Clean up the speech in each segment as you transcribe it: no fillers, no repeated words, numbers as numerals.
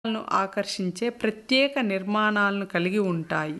ఆకర్షించే ప్రత్యేక నిర్మాణాలను కలిగి ఉంటాయి.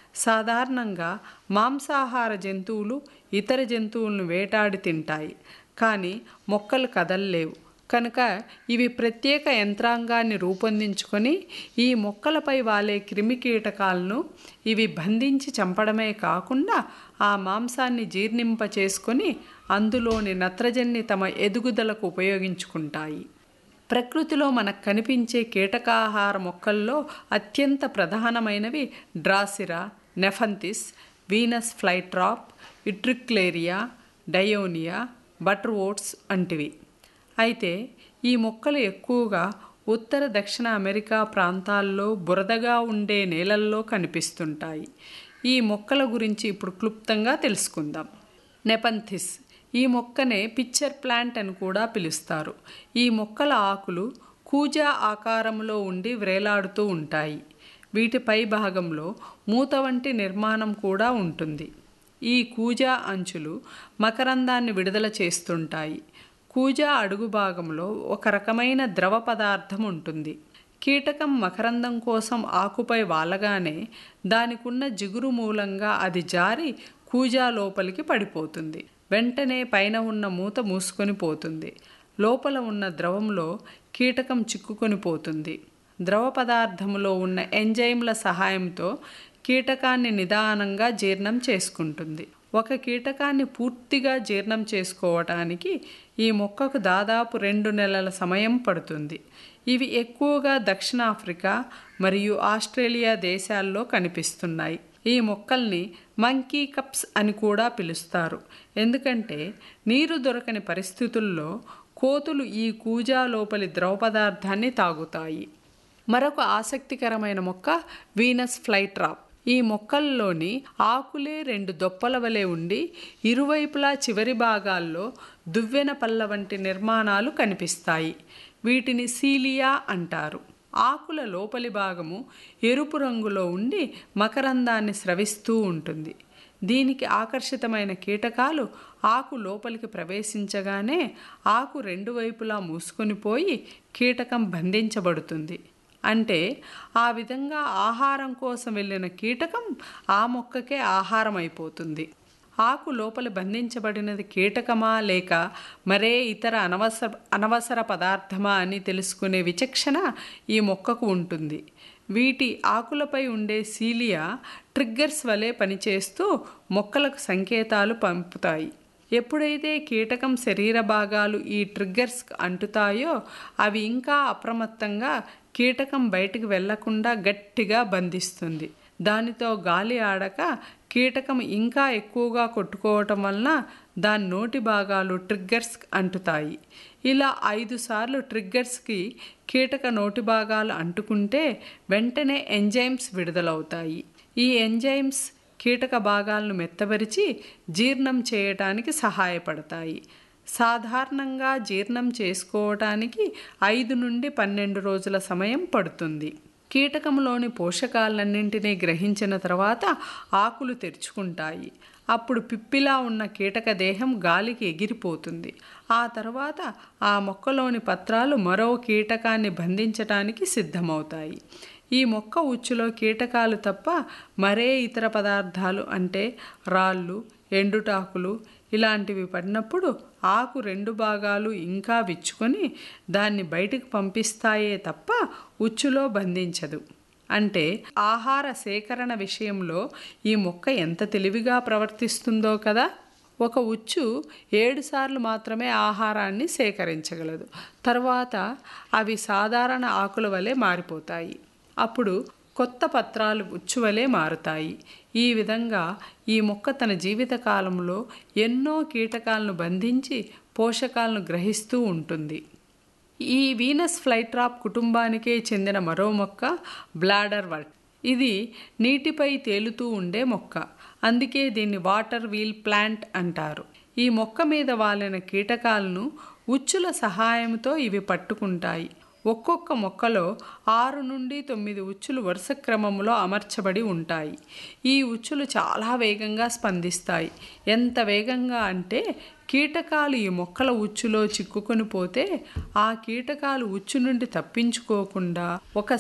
సాధారణంగా మాంసాహార జంతువులు ఇతర జంతువులను వేటాడి తింటాయి, కానీ మొక్కలు కదలలేవు. కనుక ఇవి ప్రత్యేక యంత్రాంగాన్ని రూపొందించుకొని ఈ మొక్కలపై వాలే క్రిమికీటకాలను ఇవి బంధించి చంపడమే కాకుండా ఆ మాంసాన్ని జీర్ణింప చేసుకొని అందులోని నత్రజనిని తమ ఎదుగుదలకు ఉపయోగించుకుంటాయి. ప్రకృతిలో మనకు కనిపించే కీటకాహార మొక్కల్లో అత్యంత ప్రధానమైనవి డ్రాసిరా, నెఫంతిస్, వీనస్ ఫ్లైట్రాప్, ఇట్రిక్లేరియా, డయోనియా, బటర్ ఓట్స్ వంటివి. అయితే ఈ మొక్కలు ఎక్కువగా ఉత్తర దక్షిణ అమెరికా ప్రాంతాల్లో బురదగా ఉండే నేలల్లో కనిపిస్తుంటాయి. ఈ మొక్కల గురించి ఇప్పుడు క్లుప్తంగా తెలుసుకుందాం. నెపంథిస్ ఈ మొక్కనే పిక్చర్ ప్లాంట్ అని కూడా పిలుస్తారు. ఈ మొక్కల ఆకులు కూజా ఆకారంలో ఉండి వ్రేలాడుతూ ఉంటాయి. వీటి పై భాగంలో మూత వంటి నిర్మాణం కూడా ఉంటుంది. ఈ కూజా అంచులు మకరందాన్ని విడుదల చేస్తుంటాయి. కూజా అడుగు భాగంలో ఒక రకమైన ద్రవ పదార్థం ఉంటుంది. కీటకం మకరందం కోసం ఆకుపై వాలగానే దానికున్న జిగురు మూలంగా అది జారి కూజా లోపలికి పడిపోతుంది. వెంటనే పైన ఉన్న మూత మూసుకొని పోతుంది. లోపల ఉన్న ద్రవంలో కీటకం చిక్కుకొని పోతుంది. ద్రవ పదార్థంలో ఉన్న ఎంజైమ్ల సహాయంతో కీటకాన్ని నిదానంగా జీర్ణం చేసుకుంటుంది. ఒక కీటకాన్ని పూర్తిగా జీర్ణం చేసుకోవటానికి ఈ మొక్కకు దాదాపు 2 నెలల సమయం పడుతుంది. ఇవి ఎక్కువగా దక్షిణాఫ్రికా మరియు ఆస్ట్రేలియా దేశాల్లో కనిపిస్తున్నాయి. ఈ మొక్కల్ని మంకీ కప్స్ అని కూడా పిలుస్తారు. ఎందుకంటే నీరు దొరకని పరిస్థితుల్లో కోతులు ఈ కూజా లోపలి ద్రవ పదార్థాన్ని తాగుతాయి. మరొక ఆసక్తికరమైన మొక్క వీనస్ ఫ్లైట్రాప్. ఈ మొక్కల్లోని ఆకులే 2 దొప్పల వలె ఉండి ఇరువైపులా చివరి భాగాల్లో దువ్వెన పళ్ళ వంటి నిర్మాణాలు కనిపిస్తాయి. వీటిని సీలియా అంటారు. ఆకుల లోపలి భాగము ఎరుపు రంగులో ఉండి మకరందాన్ని స్రవిస్తూ ఉంటుంది. దీనికి ఆకర్షితమైన కీటకాలు ఆకు లోపలికి ప్రవేశించగానే ఆకు 2 వైపులా మూసుకొని పోయి కీటకం బంధించబడుతుంది. అంటే ఆ విధంగా ఆహారం కోసం వెళ్ళిన కీటకం ఆ మొక్కకే ఆహారం అయిపోతుంది. ఆకు లోపల బంధించబడినది కీటకమా లేక మరే ఇతర అనవసర పదార్థమా అని తెలుసుకునే విచక్షణ ఈ మొక్కకు ఉంటుంది. వీటి ఆకులపై ఉండే సీలియా ట్రిగ్గర్స్ వలె పనిచేస్తూ మొక్కలకు సంకేతాలు పంపుతాయి. ఎప్పుడైతే కీటకం శరీర భాగాలు ఈ ట్రిగ్గర్స్ అంటుతాయో అవి ఇంకా అప్రమత్తంగా కీటకం బయటికి వెళ్లకుండా గట్టిగా బంధిస్తుంది. దానితో గాలి ఆడక కీటకం ఇంకా ఎక్కువగా కొట్టుకోవటం వలన దాని నోటి భాగాలు ట్రిగ్గర్స్ అంటుతాయి. ఇలా 5 సార్లు ట్రిగ్గర్స్కి కీటక నోటి భాగాలు అంటుకుంటే వెంటనే ఎంజైమ్స్ విడుదలవుతాయి. ఈ ఎంజైమ్స్ కీటక భాగాలను మెత్తబరిచి జీర్ణం చేయటానికి సహాయపడతాయి. సాధారణంగా జీర్ణం చేసుకోవటానికి 5 నుండి 12 రోజుల సమయం పడుతుంది. కీటకంలోని పోషకాలన్నింటినీ గ్రహించిన తర్వాత ఆకులు తెరుచుకుంటాయి. అప్పుడు పిప్పిలా ఉన్న కీటక దేహం గాలికి ఎగిరిపోతుంది. ఆ తర్వాత ఆ మొక్కలోని పత్రాలు మరో కీటకాన్ని బంధించటానికి సిద్ధమవుతాయి. ఈ మొక్క ఉచ్చులో కీటకాలు తప్ప మరే ఇతర పదార్థాలు అంటే రాళ్ళు, ఎండుటాకులు ఇలాంటివి పడినప్పుడు ఆకు 2 భాగాలు ఇంకా విచ్చుకొని దాన్ని బయటకు పంపిస్తాయే తప్ప ఉచ్చులో బంధించదు. అంటే ఆహార సేకరణ విషయంలో ఈ మొక్క ఎంత తెలివిగా ప్రవర్తిస్తుందో కదా. ఒక ఉచ్చు 7 సార్లు మాత్రమే ఆహారాన్ని సేకరించగలదు. తర్వాత అవి సాధారణ ఆకుల వలె మారిపోతాయి. అప్పుడు కొత్త పత్రాలు ఉచ్చు వలె మారుతాయి. ఈ విధంగా ఈ మొక్క తన జీవిత కాలంలో ఎన్నో కీటకాలను బంధించి పోషకాలను గ్రహిస్తూ ఉంటుంది. ఈ వీనస్ ఫ్లైట్రాప్ కుటుంబానికే చెందిన మరో మొక్క బ్లాడర్ వర్ట్. ఇది నీటిపై తేలుతూ ఉండే మొక్క. అందుకే దీన్ని వాటర్ వీల్ ప్లాంట్ అంటారు. ఈ మొక్క మీద వాలిన కీటకాలను ఉచ్చుల సహాయంతో ఇవి పట్టుకుంటాయి. ఒక్కొక్క మొక్కలో 6 నుండి 9 ఉచ్చులు వరుస క్రమంలో అమర్చబడి ఉంటాయి. ఈ ఉచ్చులు చాలా వేగంగా స్పందిస్తాయి. ఎంత వేగంగా అంటే కీటకాలు ఈ మొక్కల ఉచ్చులో చిక్కుకొని పోతే ఆ కీటకాలు ఉచ్చు నుండి తప్పించుకోకుండా ఒక